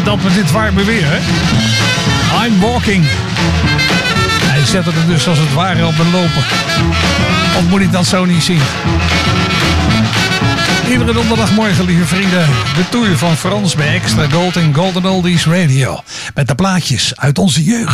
dat met dit warme weer, hè? I'm walking. Hij zette er dus als het ware op een lopen. Of moet ik dat zo niet zien? Iedere donderdagmorgen, lieve vrienden, de tour van Frans bij Extra Gold en Golden Oldies Radio. Met de plaatjes uit onze jeugd.